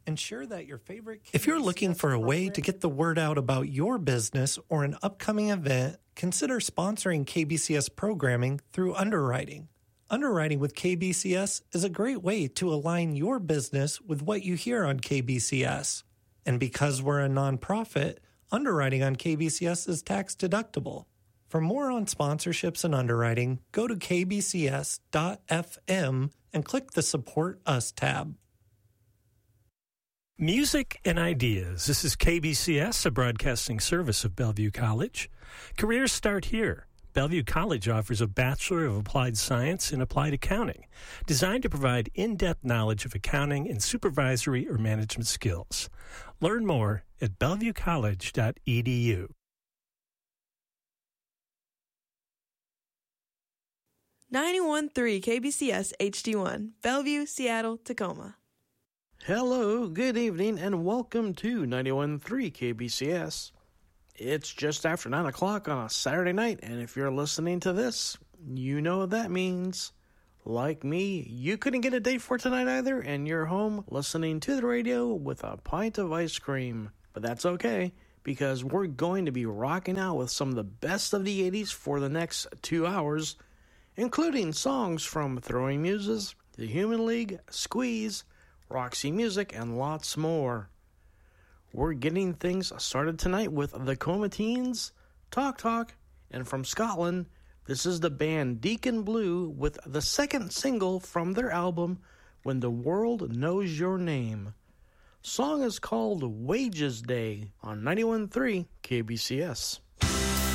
Ensure that your favorite... If you're looking for a way to get the word out about your business or an upcoming event, consider sponsoring KBCS programming through underwriting. Underwriting with KBCS is a great way to align your business with what you hear on KBCS. And because we're a nonprofit, underwriting on KBCS is tax deductible. For more on sponsorships and underwriting, go to kbcs.fm and click the Support Us tab. Music and Ideas. This is KBCS, a broadcasting service of Bellevue College. Careers start here. Bellevue College offers a Bachelor of Applied Science in Applied Accounting, designed to provide in-depth knowledge of accounting and supervisory or management skills. Learn more at bellevuecollege.edu. 91.3 KBCS HD1, Bellevue, Seattle, Tacoma. Hello, good evening, and welcome to 91.3 KBCS. It's just after 9 o'clock on a Saturday night, and if you're listening to this, you know what that means. Like me, you couldn't get a date for tonight either, and you're home listening to the radio with a pint of ice cream. But that's okay, because we're going to be rocking out with some of the best of the 80s for the next 2 hours, including songs from Throwing Muses, The Human League, Squeeze, Roxy Music, and lots more. We're getting things started tonight with the Coma Teens, Talk Talk, and from Scotland, this is the band Deacon Blue with the second single from their album, When the World Knows Your Name. Song is called Wages Day on 91.3 KBCS.